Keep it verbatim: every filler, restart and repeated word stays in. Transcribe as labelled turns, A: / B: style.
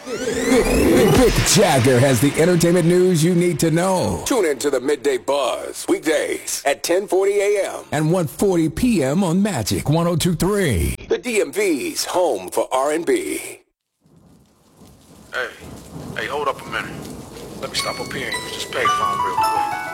A: Mick Jagger has the entertainment news you need to know. Tune in to the Midday Buzz, weekdays at ten forty a.m. and one forty p.m. on Magic one oh two point three. The D M V's home for R and B.
B: Hey, hey, hold up a minute. Let me stop up here and use this payphone real quick.